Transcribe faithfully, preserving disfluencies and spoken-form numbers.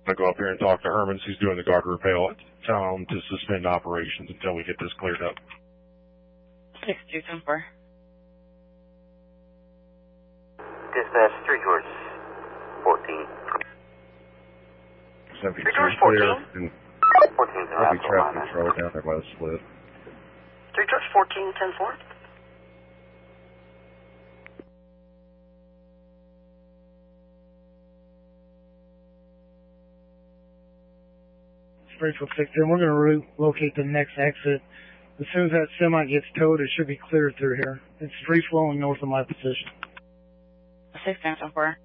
I'm going to go up here and talk to Hermans, who's doing the guard repair. Tell him to suspend operations until we get this cleared up. six two ten four. Dispatch, three George fourteen. three George fourteen? fourteen's in Heavy Raptor traffic Line. control down there by the split. three George fourteen, ten four. Springfield six ten, we're going to relocate the next exit. As soon as that semi gets towed, it should be cleared through here. It's free flowing north of my position. six ten four.